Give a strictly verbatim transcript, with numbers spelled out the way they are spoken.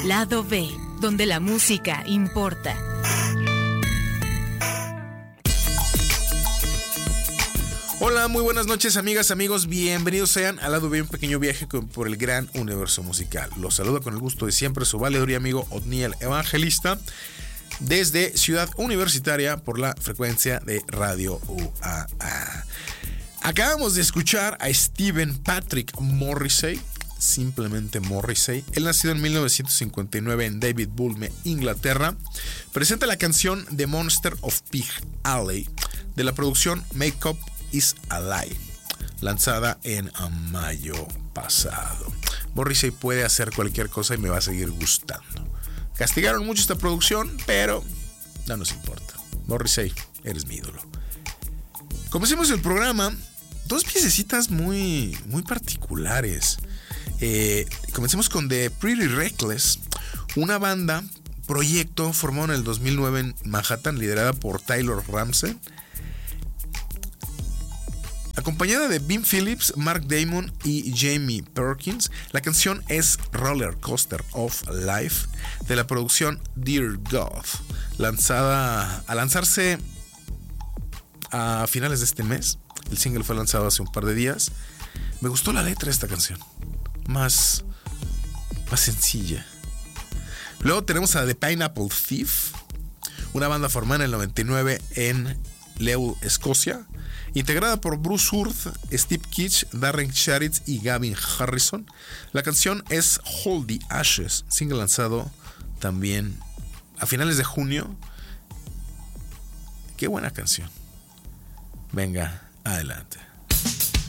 Lado B, donde la música importa. Hola, muy buenas noches, amigas, amigos. Bienvenidos sean al Lado B, un pequeño viaje por el gran universo musical. Los saluda con el gusto de siempre su valedor y amigo Otniel Evangelista, desde Ciudad Universitaria por la frecuencia de Radio U A A. Acabamos de escuchar a Stephen Patrick Morrissey, simplemente Morrissey. Él, nacido en mil novecientos cincuenta y nueve en David Bulme, Inglaterra, presenta la canción The Monster of Pig Alley de la producción Make Up Is a Lie, lanzada en mayo pasado. Morrissey puede hacer cualquier cosa y me va a seguir gustando. Castigaron mucho esta producción, pero no nos importa. Morrissey, eres mi ídolo. Comencemos el programa. Dos piececitas muy, muy particulares. Eh, comencemos con The Pretty Reckless, una banda, proyecto formado en el dos mil nueve en Manhattan, liderada por Taylor Ramsey, acompañada de Ben Phillips, Mark Damon y Jamie Perkins. La canción es Roller Coaster of Life, de la producción Dear God, lanzada a lanzarse a finales de este mes. El single fue lanzado hace un par de días. Me gustó la letra de esta canción, más, más sencilla. Luego tenemos a The Pineapple Thief, una banda formada en el noventa y nueve en Lowell, Escocia, integrada por Bruce Hurth, Steve Kitsch, Darren Charitz y Gavin Harrison. La canción es Hold the Ashes, single lanzado también a finales de junio. Qué buena canción. Venga, adelante.